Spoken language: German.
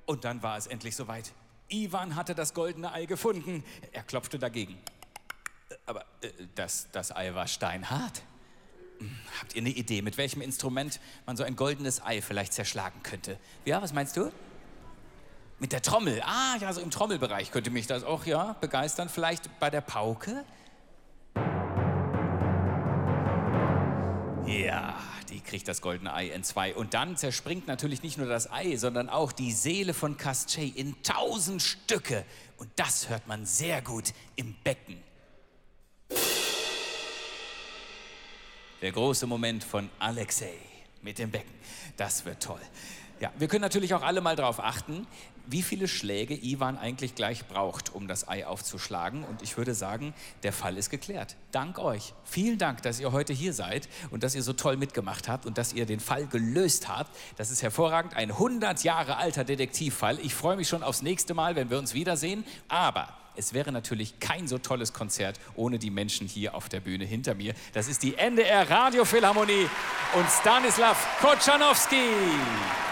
Und dann war es endlich soweit. Iwan hatte das goldene Ei gefunden. Er klopfte dagegen. Aber das Ei war steinhart. Habt ihr eine Idee, mit welchem Instrument man so ein goldenes Ei vielleicht zerschlagen könnte? Ja, was meinst du? Mit der Trommel. Ah, ja, so im Trommelbereich könnte mich das auch, ja, begeistern. Vielleicht bei der Pauke? Ja, die kriegt das goldene Ei in zwei. Und dann zerspringt natürlich nicht nur das Ei, sondern auch die Seele von Kastschei in 1000 Stücke. Und das hört man sehr gut im Becken. Der große Moment von Alexei mit dem Becken. Das wird toll. Ja, wir können natürlich auch alle mal darauf achten, wie viele Schläge Iwan eigentlich gleich braucht, um das Ei aufzuschlagen. Und ich würde sagen, der Fall ist geklärt. Dank euch. Vielen Dank, dass ihr heute hier seid und dass ihr so toll mitgemacht habt und dass ihr den Fall gelöst habt. Das ist hervorragend. Ein 100 Jahre alter Detektivfall. Ich freue mich schon aufs nächste Mal, wenn wir uns wiedersehen. Aber es wäre natürlich kein so tolles Konzert ohne die Menschen hier auf der Bühne hinter mir. Das ist die NDR Radiophilharmonie und Stanislav Kotschanowski.